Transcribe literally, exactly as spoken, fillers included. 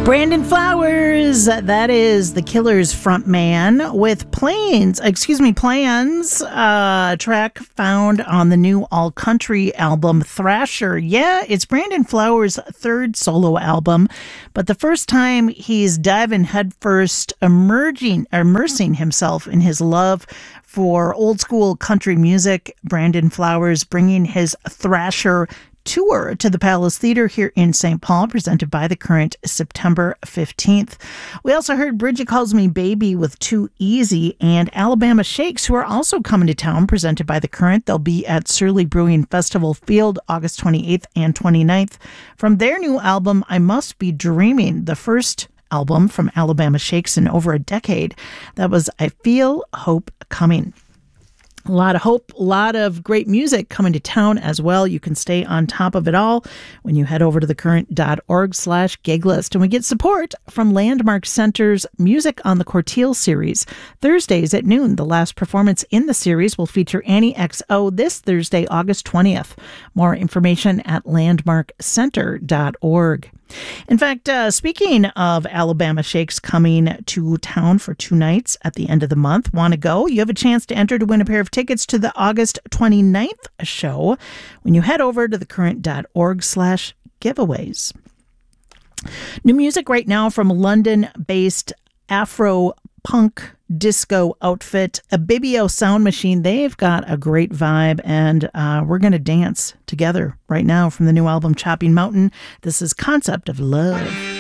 Brandon Flowers, that is the Killers frontman with Planes, excuse me, Plans, uh, track found on the new all-country album Thrasher. Yeah, it's Brandon Flowers' third solo album, but the first time he's diving headfirst, emerging, immersing himself in his love for old-school country music. Brandon Flowers bringing his Thrasher tour to the Palace Theater here in Saint Paul, presented by The Current, September fifteenth. We also heard Bridget Calls Me Baby with Too Easy and Alabama Shakes, who are also coming to town, presented by The Current. They'll be at Surly Brewing Festival Field August twenty-eighth and twenty-ninth. From their new album, I Must Be Dreaming, the first album from Alabama Shakes in over a decade. That was I Feel Hope Coming. A lot of hope, a lot of great music coming to town as well. You can stay on top of it all when you head over to thecurrent.org slash gig list. And we get support from Landmark Center's Music on the Corteil series. Thursdays at noon, the last performance in the series will feature Annie X O this Thursday, August twentieth. More information at landmark center dot org. In fact, uh, speaking of Alabama Shakes coming to town for two nights at the end of the month, want to go? You have a chance to enter to win a pair of tickets to the August twenty-ninth show when you head over to thecurrent.org slash giveaways. New music right now from London-based Afro punk disco outfit, Abibio Sound Machine. They've got a great vibe, and uh, we're going to dance together right now from the new album Chopping Mountain. This is Concept of Love.